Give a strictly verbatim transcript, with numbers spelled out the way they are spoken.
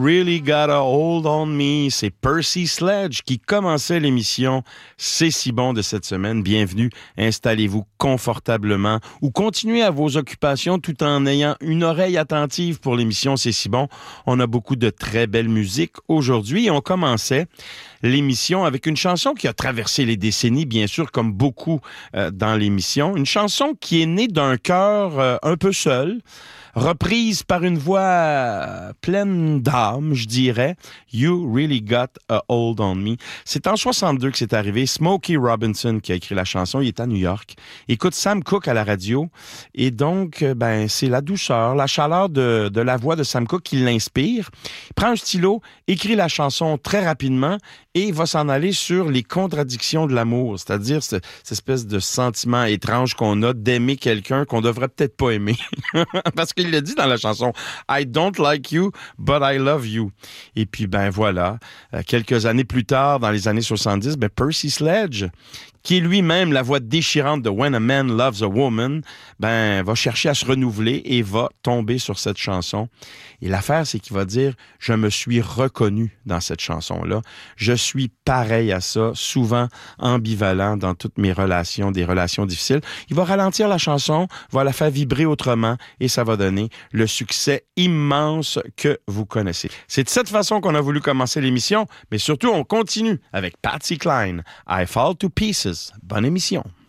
Really Got a Hold on Me, c'est Percy Sledge qui commençait l'émission C'est si bon de cette semaine. Bienvenue, installez-vous confortablement ou continuez à vos occupations tout en ayant une oreille attentive pour l'émission C'est si bon. On a beaucoup de très belle musique aujourd'hui et on commençait l'émission avec une chanson qui a traversé les décennies, bien sûr, comme beaucoup euh, dans l'émission. Une chanson qui est née d'un cœur euh, un peu seul, reprise par une voix pleine d'âme, je dirais. You Really Got a Hold on Me. C'est en soixante-deux que c'est arrivé. Smokey Robinson qui a écrit la chanson. Il est à New York. Il écoute Sam Cooke à la radio. Et donc, ben, c'est la douceur, la chaleur de, de la voix de Sam Cooke qui l'inspire. Il prend un stylo, écrit la chanson très rapidement et il va s'en aller sur les contradictions de l'amour. C'est-à-dire cette, cette espèce de sentiment étrange qu'on a d'aimer quelqu'un qu'on devrait peut-être pas aimer. Parce que il le dit dans la chanson « I don't like you, but I love you ». Et puis, ben voilà, quelques années plus tard, dans les années soixante-dix, ben Percy Sledge, qui est lui-même la voix déchirante de When a Man Loves a Woman, ben va chercher à se renouveler et va tomber sur cette chanson. Et l'affaire, c'est qu'il va dire « Je me suis reconnu dans cette chanson-là. Je suis pareil à ça, souvent ambivalent dans toutes mes relations, des relations difficiles. » Il va ralentir la chanson, va la faire vibrer autrement et ça va donner le succès immense que vous connaissez. C'est de cette façon qu'on a voulu commencer l'émission, mais surtout, on continue avec Patsy Cline, I Fall to Pieces. Bonne émission.